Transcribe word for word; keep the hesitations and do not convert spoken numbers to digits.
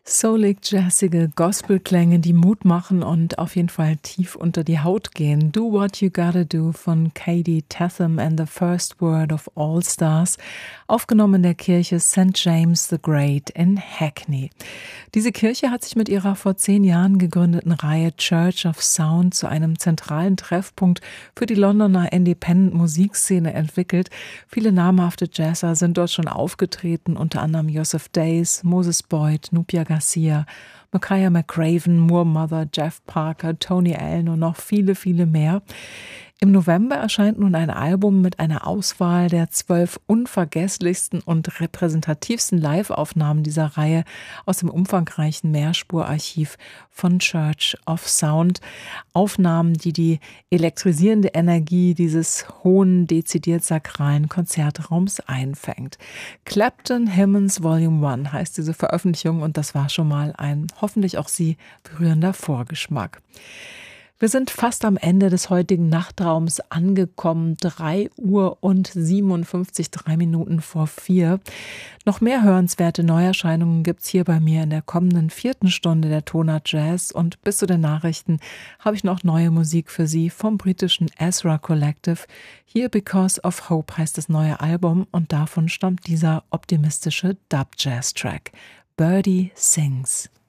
Soulig, jazzige Gospelklänge, die Mut machen und auf jeden Fall tief unter die Haut gehen. Do What You Gotta Do von Katie Tatham and the First Word of All Stars, aufgenommen in der Kirche Saint James the Great in Hackney. Diese Kirche hat sich mit ihrer vor zehn Jahren gegründeten Reihe Church of Sound zu einem zentralen Treffpunkt für die Londoner Independent-Musikszene entwickelt. Viele namhafte Jazzer sind dort schon aufgetreten, unter anderem Joseph Days, Moses Boyd, Nubia Garcia, Makaya McCraven, Moore Mother, Jeff Parker, Tony Allen und noch viele, viele mehr. Im November erscheint nun ein Album mit einer Auswahl der zwölf unvergesslichsten und repräsentativsten Live-Aufnahmen dieser Reihe aus dem umfangreichen Mehrspurarchiv von Church of Sound. Aufnahmen, die die elektrisierende Energie dieses hohen, dezidiert sakralen Konzertraums einfängt. Clapton Hymns Volume eins heißt diese Veröffentlichung und das war schon mal ein hoffentlich auch Sie berührender Vorgeschmack. Wir sind fast am Ende des heutigen Nachtraums angekommen. drei Uhr und siebenundfünfzig, drei Minuten vor vier. Noch mehr hörenswerte Neuerscheinungen gibt's hier bei mir in der kommenden vierten Stunde der Tonart Jazz. Und bis zu den Nachrichten habe ich noch neue Musik für Sie vom britischen Ezra Collective. Here Because of Hope heißt das neue Album und davon stammt dieser optimistische Dub-Jazz-Track. Birdie Sings.